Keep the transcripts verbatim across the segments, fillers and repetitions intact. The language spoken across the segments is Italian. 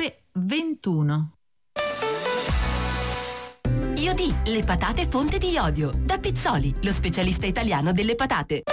ore ventuno. Iodi, le patate fonte di iodio. Da Pizzoli, lo specialista italiano delle patate.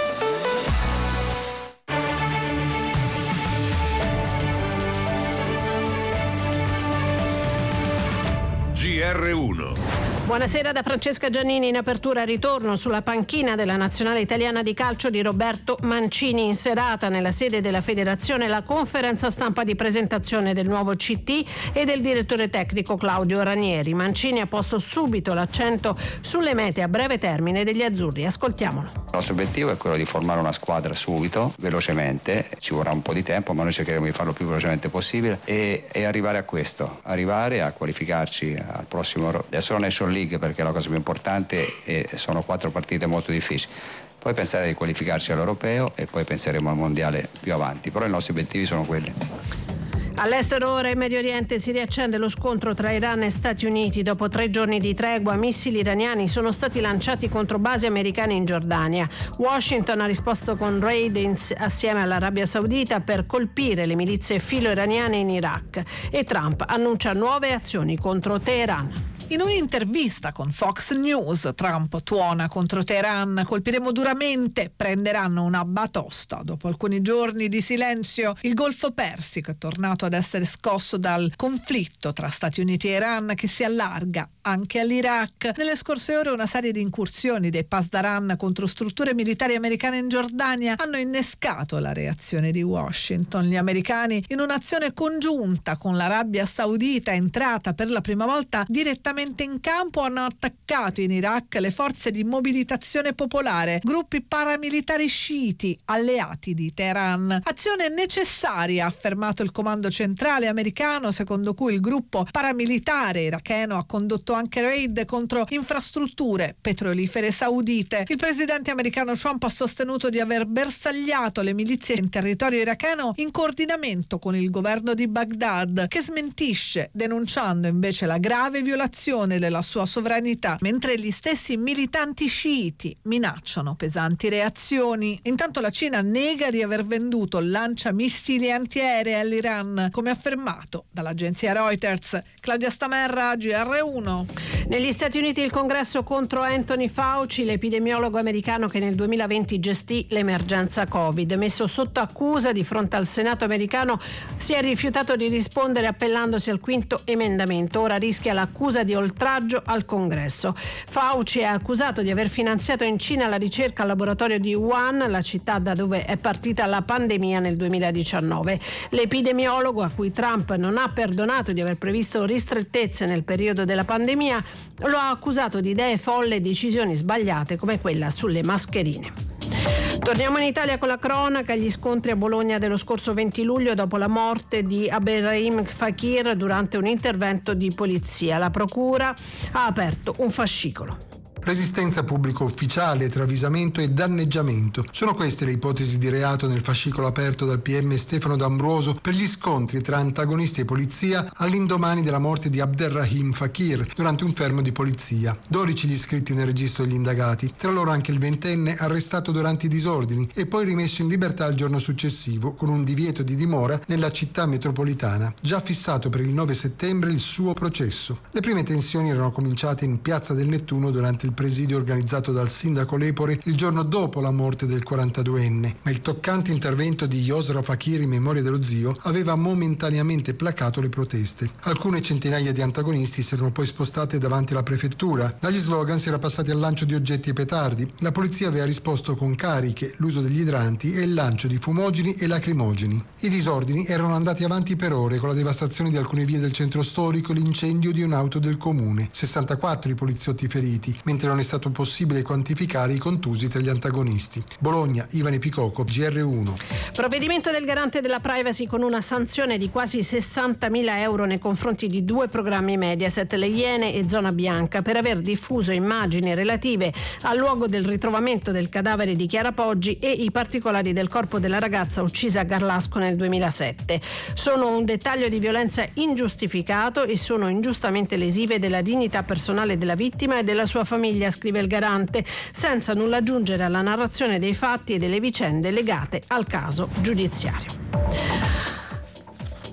G R uno. Buonasera da Francesca Giannini. In apertura ritorno sulla panchina della nazionale italiana di calcio di Roberto Mancini. In serata nella sede della federazione la conferenza stampa di presentazione del nuovo C T e del direttore tecnico Claudio Ranieri. Mancini ha posto subito l'accento sulle mete a breve termine degli azzurri. Ascoltiamolo. Il nostro obiettivo è quello di formare una squadra subito, velocemente, ci vorrà un po' di tempo, ma noi cercheremo di farlo il più velocemente possibile e, e arrivare a questo, arrivare a qualificarci al prossimo, adesso la National League perché è la cosa più importante e sono quattro partite molto difficili. Poi pensare di qualificarci all'Europeo e poi penseremo al Mondiale più avanti, però i nostri obiettivi sono quelli. All'estero ora in Medio Oriente si riaccende lo scontro tra Iran e Stati Uniti. Dopo tre giorni di tregua, missili iraniani sono stati lanciati contro basi americane in Giordania. Washington ha risposto con raid ins- assieme all'Arabia Saudita per colpire le milizie filo-iraniane in Iraq e Trump annuncia nuove azioni contro Teheran. In un'intervista con Fox News, Trump tuona contro Teheran: colpiremo duramente, prenderanno una batosta. Dopo alcuni giorni di silenzio, il Golfo Persico è tornato ad essere scosso dal conflitto tra Stati Uniti e Iran, che si allarga anche all'Iraq. Nelle scorse ore una serie di incursioni dei Pasdaran contro strutture militari americane in Giordania hanno innescato la reazione di Washington. Gli americani, in un'azione congiunta con l'Arabia Saudita entrata per la prima volta direttamente in campo, hanno attaccato in Iraq le forze di mobilitazione popolare, gruppi paramilitari sciiti alleati di Teheran. Azione necessaria, ha affermato il comando centrale americano, secondo cui il gruppo paramilitare iracheno ha condotto anche raid contro infrastrutture petrolifere saudite. Il presidente americano Trump ha sostenuto di aver bersagliato le milizie in territorio iracheno in coordinamento con il governo di Baghdad, che smentisce, denunciando invece la grave violazione della sua sovranità, mentre gli stessi militanti sciiti minacciano pesanti reazioni. Intanto la Cina nega di aver venduto lanciamissili antiaerei all'Iran, come affermato dall'agenzia Reuters. Claudia Stamerra, G R uno. Negli Stati Uniti il congresso contro Anthony Fauci, l'epidemiologo americano che nel duemilaventi gestì l'emergenza Covid. Messo sotto accusa di fronte al Senato americano, si è rifiutato di rispondere appellandosi al quinto emendamento. Ora rischia l'accusa di oltraggio al congresso. Fauci è accusato di aver finanziato in Cina la ricerca al laboratorio di Wuhan, la città da dove è partita la pandemia nel duemiladiciannove. L'epidemiologo, a cui Trump non ha perdonato di aver previsto ristrettezze nel periodo della pandemia, lo ha accusato di idee folle e decisioni sbagliate come quella sulle mascherine. Torniamo in Italia con la cronaca. Gli scontri a Bologna dello scorso venti luglio dopo la morte di Abderrahim Fakir durante un intervento di polizia. La procura ha aperto un fascicolo. Resistenza pubblico ufficiale, travisamento e danneggiamento. Sono queste le ipotesi di reato nel fascicolo aperto dal P M Stefano D'Ambroso per gli scontri tra antagonisti e polizia all'indomani della morte di Abderrahim Fakir durante un fermo di polizia. dodici gli iscritti nel registro degli indagati, tra loro anche il ventenne arrestato durante i disordini e poi rimesso in libertà il giorno successivo con un divieto di dimora nella città metropolitana. Già fissato per il nove settembre il suo processo. Le prime tensioni erano cominciate in Piazza del Nettuno durante il presidio organizzato dal sindaco Lepore il giorno dopo la morte del quarantaduenne, ma il toccante intervento di Yosra Fakir in memoria dello zio aveva momentaneamente placato le proteste. Alcune centinaia di antagonisti si erano poi spostate davanti alla prefettura. Dagli slogan si era passati al lancio di oggetti e petardi. La polizia aveva risposto con cariche, l'uso degli idranti e il lancio di fumogeni e lacrimogeni. I disordini erano andati avanti per ore con la devastazione di alcune vie del centro storico e l'incendio di un'auto del comune. sessantaquattro i poliziotti feriti, mentre non è stato possibile quantificare i contusi tra gli antagonisti. Bologna, Ivane Picocco, G R uno. Provvedimento del garante della privacy con una sanzione di quasi sessantamila euro nei confronti di due programmi Mediaset, Le Iene e Zona Bianca, per aver diffuso immagini relative al luogo del ritrovamento del cadavere di Chiara Poggi e i particolari del corpo della ragazza uccisa a Garlasco nel duemilasette. Sono un dettaglio di violenza ingiustificato e sono ingiustamente lesive della dignità personale della vittima e della sua famiglia, scrive il garante, senza nulla aggiungere alla narrazione dei fatti e delle vicende legate al caso giudiziario.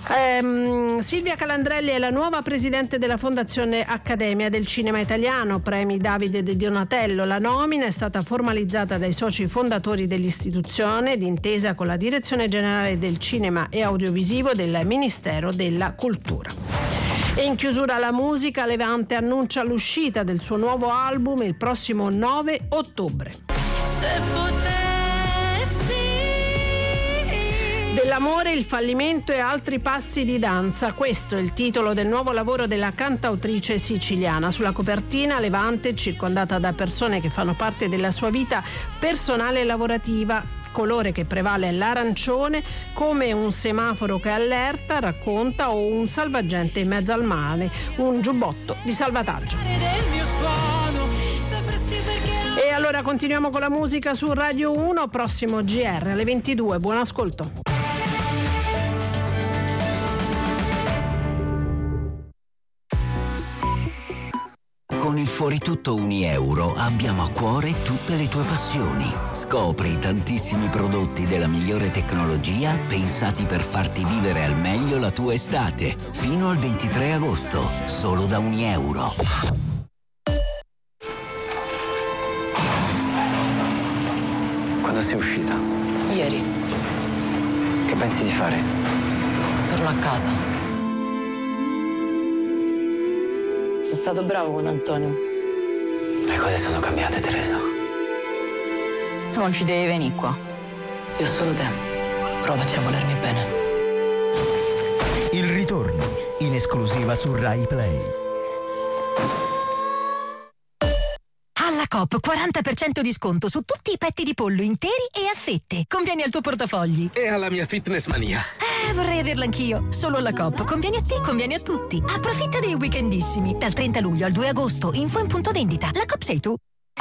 Ehm, Silvia Calandrelli è la nuova presidente della Fondazione Accademia del Cinema Italiano, premi Davide De Donatello. La nomina è stata formalizzata dai soci fondatori dell'istituzione d'intesa con la Direzione Generale del Cinema e Audiovisivo del Ministero della Cultura. E in chiusura la musica, Levante annuncia l'uscita del suo nuovo album il prossimo nove ottobre. Se Dell'amore, il fallimento e altri passi di danza. Questo è il titolo del nuovo lavoro della cantautrice siciliana. Sulla copertina Levante, circondata da persone che fanno parte della sua vita personale e lavorativa. Colore che prevale è l'arancione, come un semaforo che allerta, racconta, o un salvagente in mezzo al mare, un giubbotto di salvataggio. E allora continuiamo con la musica su Radio uno, prossimo G R alle ventidue. Buon ascolto. Con il Fuori Tutto Unieuro abbiamo a cuore tutte le tue passioni. Scopri i tantissimi prodotti della migliore tecnologia pensati per farti vivere al meglio la tua estate. Fino al ventitré agosto, solo da Unieuro. Quando sei uscita? Ieri. Che pensi di fare? Torno a casa. Sei stato bravo con Antonio. Le cose sono cambiate, Teresa. Tu non ci devi venire qua. Io ho solo te. Provaci a volermi bene. Il ritorno, in esclusiva su Rai Play. Alla Coop quaranta per cento di sconto su tutti i petti di pollo interi e a fette. Conviene al tuo portafogli. E alla mia fitness mania. Eh, vorrei averla anch'io. Solo alla Coop. Conviene a te, conviene a tutti. Approfitta dei weekendissimi. Dal trenta luglio al due agosto. Info in punto vendita. La Coop sei tu.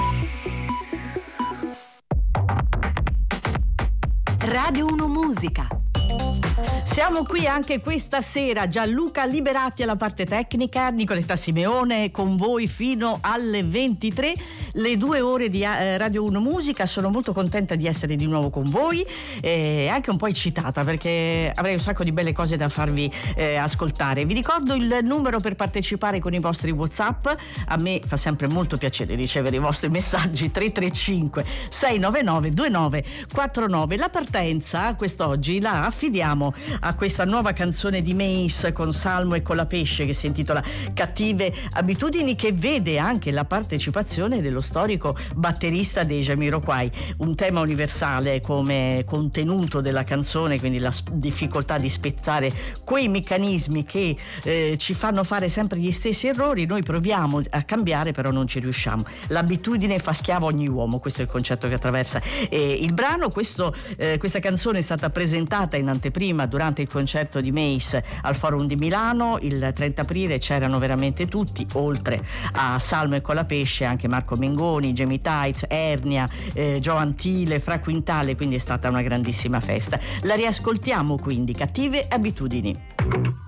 Radio uno Musica. Siamo qui anche questa sera, Gianluca Liberati alla parte tecnica, Nicoletta Simeone con voi fino alle ventitré, le due ore di eh, Radio uno Musica. Sono molto contenta di essere di nuovo con voi e anche un po' eccitata perché avrei un sacco di belle cose da farvi eh, ascoltare. Vi ricordo il numero per partecipare con i vostri WhatsApp, a me fa sempre molto piacere ricevere i vostri messaggi, tre tre cinque sei nove nove due nove quattro nove. La partenza quest'oggi la affidiamo a questa nuova canzone di Mace con Salmo e Colapesce che si intitola Cattive Abitudini, che vede anche la partecipazione dello storico batterista dei Jamiroquai, un tema universale come contenuto della canzone, quindi la difficoltà di spezzare quei meccanismi che eh, ci fanno fare sempre gli stessi errori. Noi proviamo a cambiare, però non ci riusciamo. L'abitudine fa schiavo ogni uomo, questo è il concetto che attraversa eh, il brano. Questo, eh, questa canzone è stata presentata in anteprima durante il concerto di Mace al Forum di Milano il trenta aprile. C'erano veramente tutti, oltre a Salmo e Colapesce anche Marco Mengoni, Jamie Tights, Ernia, eh, Gio Antile, Fra Quintale, quindi è stata una grandissima festa. La riascoltiamo quindi, Cattive Abitudini.